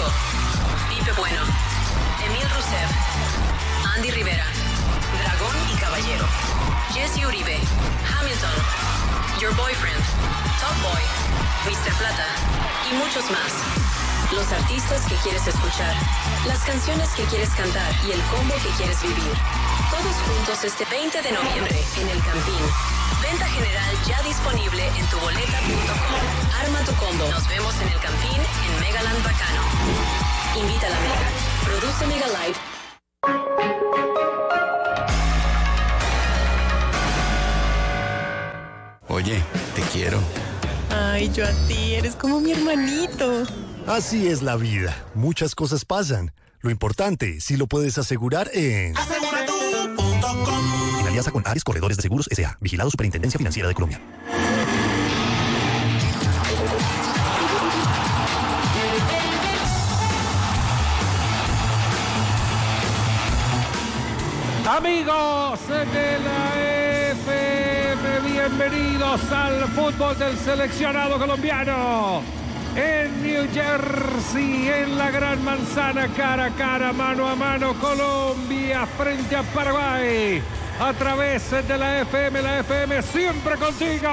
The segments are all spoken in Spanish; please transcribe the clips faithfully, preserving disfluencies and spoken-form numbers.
Checo, Pipe Bueno, Emil Rusev, Andy Rivera, Dragón y Caballero, Jesse Uribe, Hamilton, Your Boyfriend, Top Boy, mister Plata y muchos más. Los artistas que quieres escuchar, las canciones que quieres cantar y el combo que quieres vivir. Todos juntos este veinte de noviembre en El Campín. Venta general ya disponible en tu boleta punto com. Arma tu combo. Nos vemos en El Campín en Megaland Bacano. Invita a la Mega. Produce Mega Live. Oye, te quiero. Ay, yo a ti, eres como mi hermanito. Así es la vida. Muchas cosas pasan. Lo importante, si lo puedes asegurar en... asegura tú punto com. En alianza con Ares Corredores de Seguros S A Vigilado Superintendencia Financiera de Colombia. Amigos de la F M, bienvenidos al fútbol del seleccionado colombiano. En New Jersey, en la Gran Manzana, cara a cara, mano a mano, Colombia frente a Paraguay. A través de la F M, la F M siempre contigo.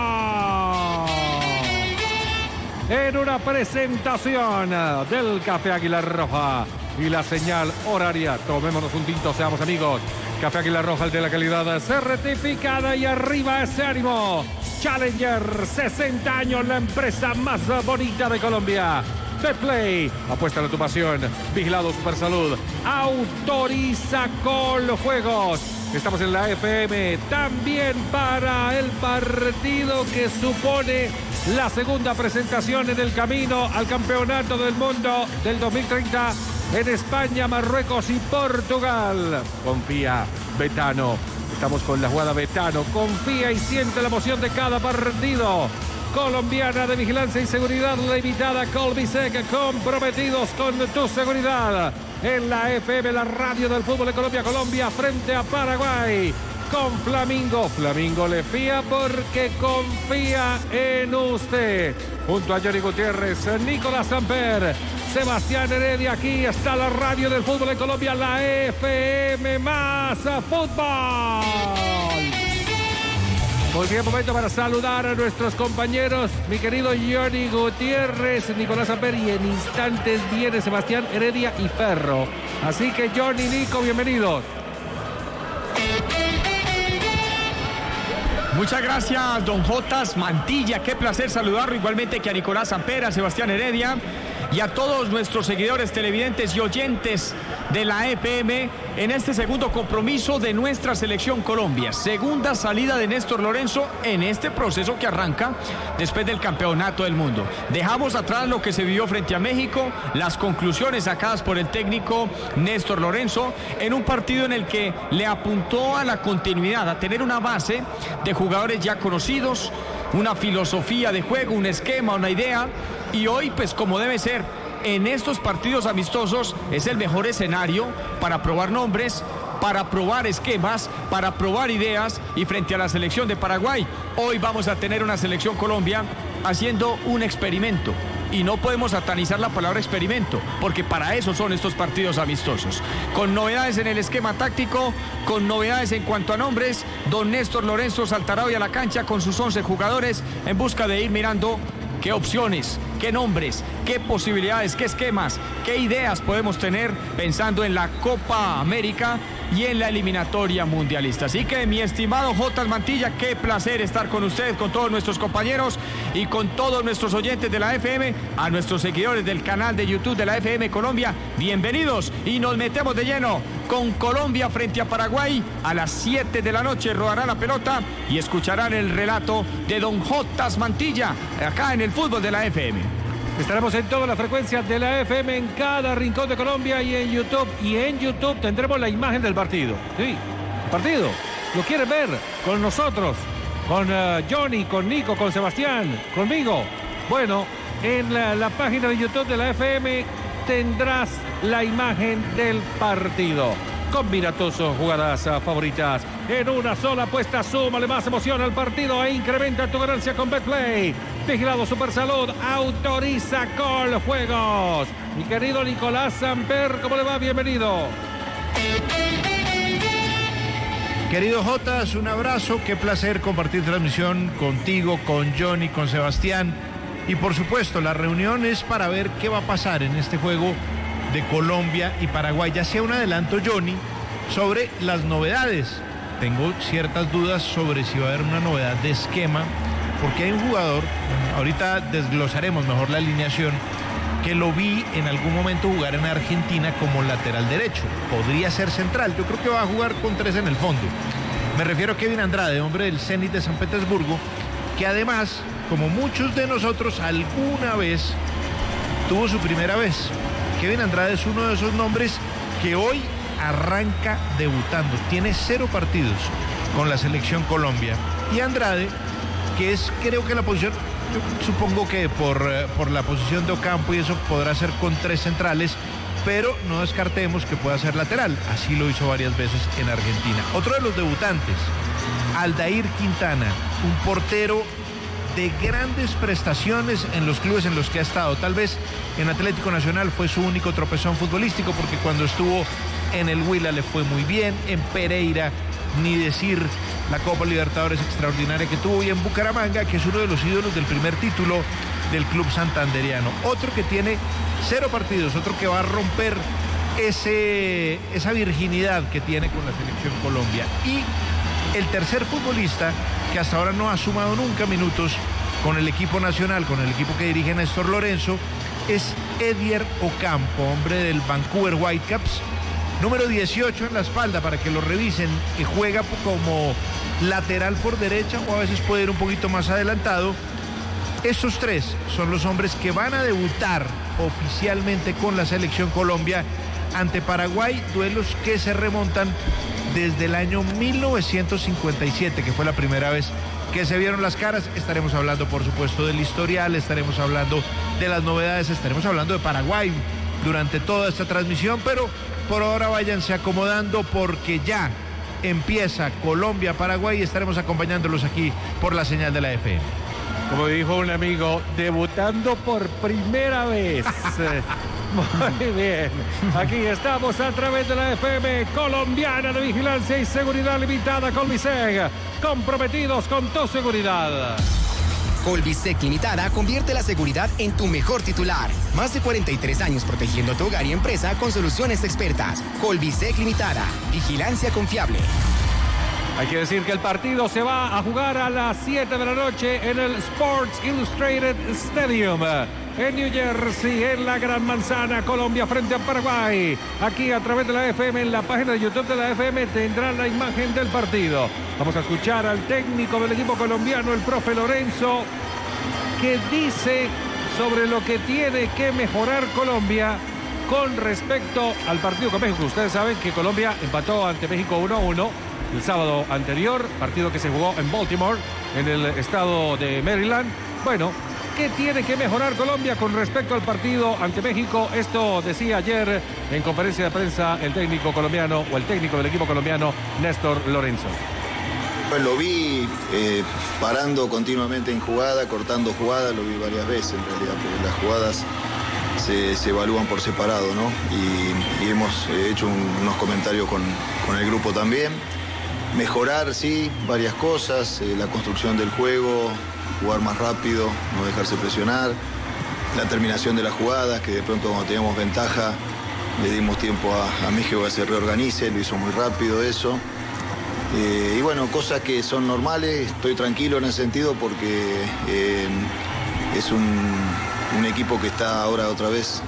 En una presentación del Café Águila Roja y la señal horaria. Tomémonos un tinto, seamos amigos. Café Águila Roja, el de la calidad certificada, y arriba ese ánimo. Challenger, sesenta años, la empresa más bonita de Colombia. Betplay, apuesta a tu pasión. Vigilado Supersalud, autoriza Coljuegos. Estamos en la F M también para el partido que supone la segunda presentación en el camino al Campeonato del Mundo del dos mil treinta en España, Marruecos y Portugal. Confía, Betano. Estamos con la jugada Betano. Confía y siente la emoción de cada partido. Colombiana de Vigilancia y Seguridad Limitada, Colvisec, comprometidos con tu seguridad. En la F M, la radio del fútbol de Colombia, Colombia frente a Paraguay. Con Flamingo. Flamingo le fía porque confía en usted. Junto a Johnny Gutiérrez, Nicolás Samper, Sebastián Heredia. Aquí está la radio del fútbol de Colombia, la F M más fútbol. Muy bien, momento para saludar a nuestros compañeros. Mi querido Johnny Gutiérrez, Nicolás Samper, y en instantes viene Sebastián Heredia y Ferro. Así que Johnny, Nico, bienvenidos. Muchas gracias, don Jotas Mantilla. Qué placer saludarlo, igualmente que a Nicolás Samper, a Sebastián Heredia y a todos nuestros seguidores, televidentes y oyentes de la F M en este segundo compromiso de nuestra selección Colombia. Segunda salida de Néstor Lorenzo en este proceso que arranca después del Campeonato del Mundo. Dejamos atrás lo que se vivió frente a México, las conclusiones sacadas por el técnico Néstor Lorenzo en un partido en el que le apuntó a la continuidad, a tener una base de jugadores ya conocidos, una filosofía de juego, un esquema, una idea, y hoy, pues como debe ser, en estos partidos amistosos es el mejor escenario para probar nombres, para probar esquemas, para probar ideas, y frente a la selección de Paraguay, hoy vamos a tener una selección Colombia haciendo un experimento. Y no podemos satanizar la palabra experimento, porque para eso son estos partidos amistosos. Con novedades en el esquema táctico, con novedades en cuanto a nombres, don Néstor Lorenzo saltará hoy a la cancha con sus once jugadores en busca de ir mirando qué opciones, qué nombres, qué posibilidades, qué esquemas, qué ideas podemos tener pensando en la Copa América y en la eliminatoria mundialista. Así que, mi estimado Jotas Mantilla, qué placer estar con ustedes, con todos nuestros compañeros y con todos nuestros oyentes de la F M, a nuestros seguidores del canal de YouTube de la F M Colombia. Bienvenidos, y nos metemos de lleno con Colombia frente a Paraguay. A las siete de la noche rodará la pelota y escucharán el relato de don Jotas Mantilla acá en el fútbol de la F M. Estaremos en todas las frecuencias de la F M en cada rincón de Colombia y en YouTube. Y en YouTube tendremos la imagen del partido. Sí, partido. ¿Lo quieren ver? Con nosotros, con uh, Johnny, con Nico, con Sebastián, conmigo. Bueno, en la, la página de YouTube de la F M tendrás la imagen del partido. Combina tus jugadas favoritas en una sola apuesta. Súmale más emoción al partido e incrementa tu ganancia con Betplay. Vigilado Supersalud, autoriza Coljuegos. Mi querido Nicolás Samper, ¿cómo le va? Bienvenido. Querido Jotas, un abrazo, qué placer compartir transmisión contigo, con Johnny, con Sebastián. Y por supuesto, la reunión es para ver qué va a pasar en este juego de Colombia y Paraguay. Ya sea un adelanto, Johnny, sobre las novedades. Tengo ciertas dudas sobre si va a haber una novedad de esquema, porque hay un jugador, ahorita desglosaremos mejor la alineación, que lo vi en algún momento jugar en Argentina como lateral derecho. Podría ser central, yo creo que va a jugar con tres en el fondo. Me refiero a Kevin Andrade, hombre del Zenit de San Petersburgo, que además, como muchos de nosotros, alguna vez tuvo su primera vez. Kevin Andrade es uno de esos nombres que hoy arranca debutando. Tiene cero partidos con la selección Colombia. Y Andrade, que es creo que la posición, yo supongo que por, por la posición de Ocampo y eso podrá ser con tres centrales, pero no descartemos que pueda ser lateral. Así lo hizo varias veces en Argentina. Otro de los debutantes, Aldair Quintana, un portero de grandes prestaciones en los clubes en los que ha estado. Tal vez en Atlético Nacional fue su único tropezón futbolístico, porque cuando estuvo en el Huila le fue muy bien, en Pereira ni decir la Copa Libertadores extraordinaria que tuvo, y en Bucaramanga, que es uno de los ídolos del primer título del club santanderiano. Otro que tiene cero partidos, otro que va a romper ese, esa virginidad que tiene con la selección Colombia. Y el tercer futbolista que hasta ahora no ha sumado nunca minutos con el equipo nacional, con el equipo que dirige Néstor Lorenzo, es Edier Ocampo, hombre del Vancouver Whitecaps, número dieciocho en la espalda, para que lo revisen, que juega como lateral por derecha o a veces puede ir un poquito más adelantado. Estos tres son los hombres que van a debutar oficialmente con la selección Colombia ante Paraguay, duelos que se remontan desde el año mil novecientos cincuenta y siete, que fue la primera vez que se vieron las caras. Estaremos hablando, por supuesto, del historial, estaremos hablando de las novedades, estaremos hablando de Paraguay durante toda esta transmisión, pero por ahora váyanse acomodando porque ya empieza Colombia-Paraguay y estaremos acompañándolos aquí por la señal de la F M. Como dijo un amigo, debutando por primera vez. Muy bien, aquí estamos a través de la F M colombiana de vigilancia y seguridad limitada, Colviseg, comprometidos con tu seguridad. Colviseg Limitada convierte la seguridad en tu mejor titular. Más de cuarenta y tres años protegiendo tu hogar y empresa con soluciones expertas. Colviseg Limitada, vigilancia confiable. Hay que decir que el partido se va a jugar a las siete de la noche en el Sports Illustrated Stadium en New Jersey, en la Gran Manzana. Colombia frente a Paraguay. Aquí a través de la F M, en la página de YouTube de la F M tendrán la imagen del partido. Vamos a escuchar al técnico del equipo colombiano, el profe Lorenzo, que dice sobre lo que tiene que mejorar Colombia con respecto al partido con México. Ustedes saben que Colombia empató ante México uno a uno el sábado anterior, partido que se jugó en Baltimore, en el estado de Maryland. Bueno, ¿qué tiene que mejorar Colombia con respecto al partido ante México? Esto decía ayer en conferencia de prensa el técnico colombiano, o el técnico del equipo colombiano, Néstor Lorenzo. Pues lo vi eh, parando continuamente en jugada, cortando jugadas, lo vi varias veces en realidad, porque las jugadas se, se evalúan por separado, ¿no? Y, y hemos hecho un, unos comentarios con, con el grupo también. Mejorar, sí, varias cosas, eh, la construcción del juego, jugar más rápido, no dejarse presionar, la terminación de las jugadas, que de pronto cuando teníamos ventaja le dimos tiempo a, a México que se reorganice, lo hizo muy rápido eso. Eh, y bueno, cosas que son normales, estoy tranquilo en ese sentido porque eh, es un, un equipo que está ahora otra vez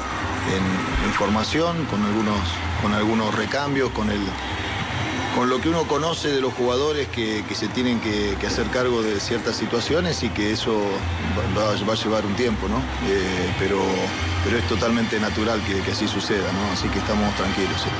en, en formación, con algunos, con algunos recambios, con el... con lo que uno conoce de los jugadores que, que se tienen que, que hacer cargo de ciertas situaciones y que eso va, va a llevar un tiempo, ¿no? Eh, pero, pero es totalmente natural que, que así suceda, ¿no? Así que estamos tranquilos. ¿Sí?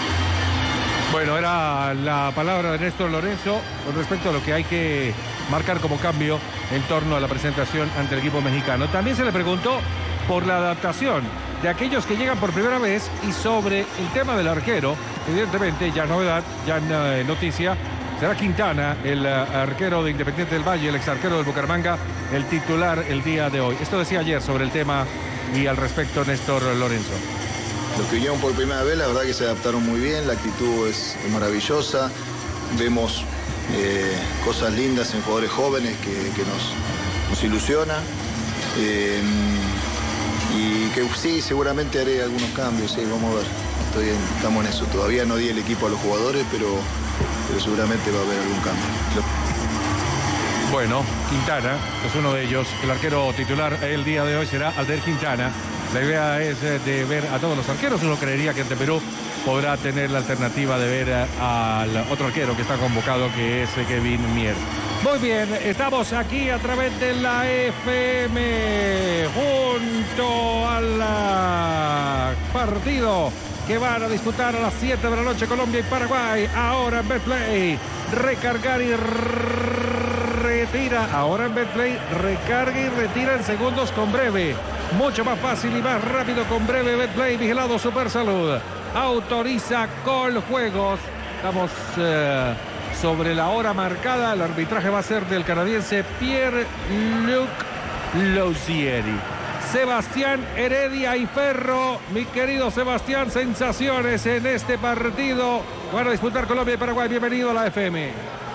Bueno, era la palabra de Néstor Lorenzo con respecto a lo que hay que marcar como cambio en torno a la presentación ante el equipo mexicano. También se le preguntó por la adaptación de aquellos que llegan por primera vez y sobre el tema del arquero, evidentemente, ya novedad, ya eh, noticia. Será Quintana, el uh, arquero de Independiente del Valle, el ex arquero del Bucaramanga, el titular el día de hoy. Esto decía ayer sobre el tema y al respecto Néstor Lorenzo. Los que vinieron por primera vez, la verdad que se adaptaron muy bien, la actitud es, es maravillosa. Vemos eh, cosas lindas en jugadores jóvenes que, que nos, nos ilusiona. Eh, y que sí, seguramente haré algunos cambios, sí, vamos a ver. Estoy en, estamos en eso. Todavía no di el equipo a los jugadores, pero... pero seguramente va a haber algún cambio. Bueno, Quintana es uno de ellos. El arquero titular el día de hoy será Alder Quintana. La idea es de ver a todos los arqueros. Uno creería que ante Perú podrá tener la alternativa de ver al otro arquero que está convocado, que es Kevin Mier. Muy bien, estamos aquí a través de la F M junto al partido que van a disputar a las siete de la noche Colombia y Paraguay. Ahora en Betplay, recargar y retira. Ahora en Betplay, recarga y retira en segundos con Breve. Mucho más fácil y más rápido con Breve. Betplay, vigilado Super Salud. Autoriza Coljuegos. Estamos eh, sobre la hora marcada. El arbitraje va a ser del canadiense Pierre-Luc Lausieri. Sebastián Heredia y Ferro, mi querido Sebastián, sensaciones en este partido. Van a disputar Colombia y Paraguay. Bienvenido a la F M.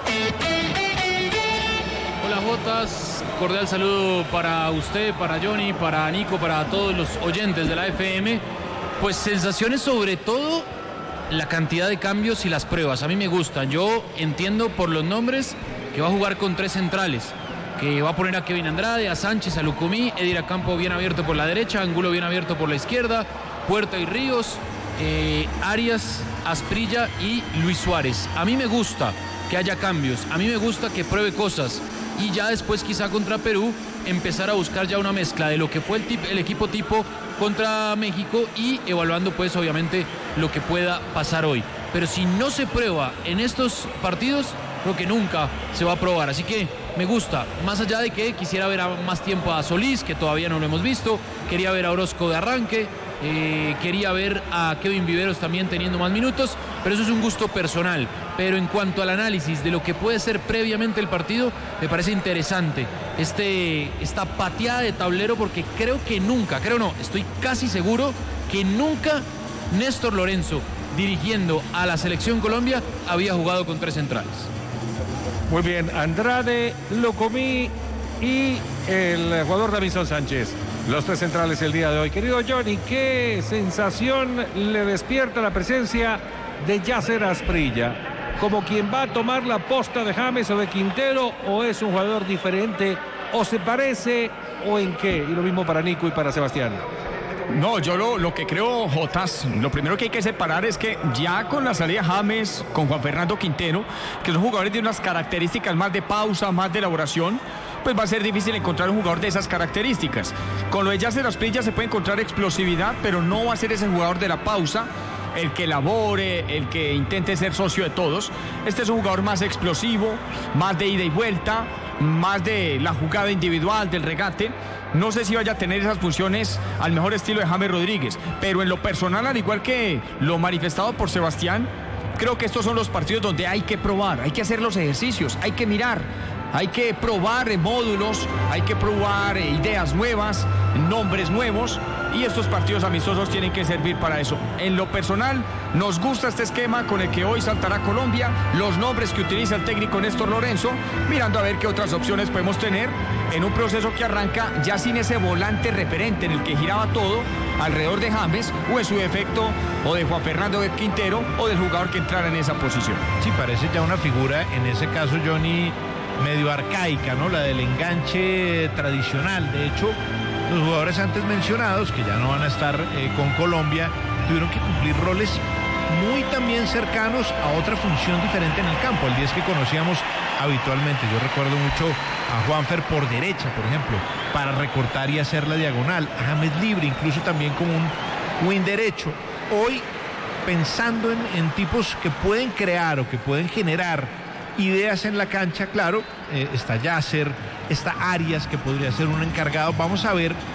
Hola Jotas, cordial saludo para usted, para Johnny, para Nico, para todos los oyentes de la F M. Pues sensaciones, sobre todo la cantidad de cambios y las pruebas. A mí me gustan. Yo entiendo por los nombres que va a jugar con tres centrales, que va a poner a Kevin Andrade, a Sánchez, a Lucumí, Edir Acampo bien abierto por la derecha, Angulo bien abierto por la izquierda, Puerta y Ríos, eh, Arias, Asprilla y Luis Suárez. A mí me gusta que haya cambios, a mí me gusta que pruebe cosas y ya después quizá contra Perú empezar a buscar ya una mezcla de lo que fue el, tip, el equipo tipo contra México y evaluando pues obviamente lo que pueda pasar hoy. Pero si no se prueba en estos partidos, creo que nunca se va a probar, así que me gusta, más allá de que quisiera ver a, más tiempo a Solís, que todavía no lo hemos visto, quería ver a Orozco de arranque, eh, quería ver a Kevin Viveros también teniendo más minutos, pero eso es un gusto personal. Pero en cuanto al análisis de lo que puede ser previamente el partido, me parece interesante este, esta pateada de tablero, porque creo que nunca, creo no, estoy casi seguro que nunca Néstor Lorenzo, dirigiendo a la Selección Colombia, había jugado con tres centrales. Muy bien, Andrade, Lucumí y el jugador Davinson Sánchez. Los tres centrales el día de hoy. Querido Johnny, ¿qué sensación le despierta la presencia de Yasser Asprilla? ¿Como quien va a tomar la posta de James o de Quintero, o es un jugador diferente, o se parece, o en qué? Y lo mismo para Nico y para Sebastián. No, yo lo, lo que creo, Jotas, lo primero que hay que separar es que ya con la salida de James, con Juan Fernando Quintero, que son jugadores de unas características más de pausa, más de elaboración, pues va a ser difícil encontrar un jugador de esas características. Con lo de Yasser Asprilla se puede encontrar explosividad, pero no va a ser ese jugador de la pausa, el que elabore, el que intente ser socio de todos. Este es un jugador más explosivo, más de ida y vuelta, más de la jugada individual, del regate. No sé si vaya a tener esas funciones al mejor estilo de James Rodríguez, pero en lo personal, al igual que lo manifestado por Sebastián, creo que estos son los partidos donde hay que probar, hay que hacer los ejercicios, hay que mirar, hay que probar módulos, hay que probar ideas nuevas, nombres nuevos, y estos partidos amistosos tienen que servir para eso. En lo personal, nos gusta este esquema con el que hoy saltará Colombia, los nombres que utiliza el técnico Néstor Lorenzo, mirando a ver qué otras opciones podemos tener en un proceso que arranca ya sin ese volante referente en el que giraba todo alrededor de James, o en su defecto o de Juan Fernando Quintero, o del jugador que entrara en esa posición. Sí, parece ya una figura, en ese caso, Johnny, medio arcaica, ¿no? La del enganche tradicional. De hecho, los jugadores antes mencionados, que ya no van a estar eh, con Colombia, tuvieron que cumplir roles muy también cercanos a otra función diferente en el campo, el diez que conocíamos habitualmente. Yo recuerdo mucho a Juanfer por derecha, por ejemplo, para recortar y hacer la diagonal, a James libre, incluso también como un wing derecho. Hoy, pensando en, en tipos que pueden crear o que pueden generar ideas en la cancha, claro, eh, está Yasser, está Arias, que podría ser un encargado. Vamos a ver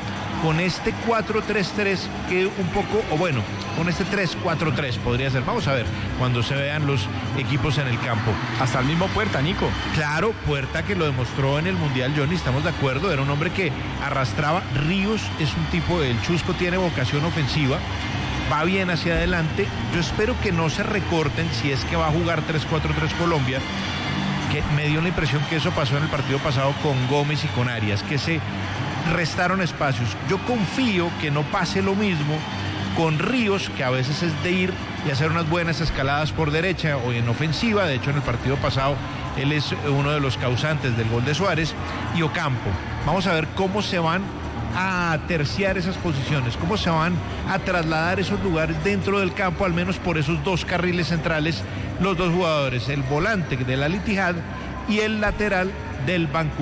con este cuatro tres tres que un poco, o bueno, con este tres cuatro tres podría ser. Vamos a ver cuando se vean los equipos en el campo. Hasta el mismo Puerta, Nico. Claro, Puerta que lo demostró en el Mundial, Johnny, estamos de acuerdo, era un hombre que arrastraba. Ríos es un tipo, el Chusco tiene vocación ofensiva, va bien hacia adelante. Yo espero que no se recorten si es que va a jugar tres cuatro tres Colombia, que me dio la impresión que eso pasó en el partido pasado con Gómez y con Arias, que se restaron espacios. Yo confío que no pase lo mismo con Ríos, que a veces es de ir y hacer unas buenas escaladas por derecha o en ofensiva. De hecho, en el partido pasado él es uno de los causantes del gol de Suárez. Y Ocampo, vamos a ver cómo se van a terciar esas posiciones, cómo se van a trasladar esos lugares dentro del campo, al menos por esos dos carriles centrales, los dos jugadores, el volante del Al Ittihad y el lateral del Vancouver.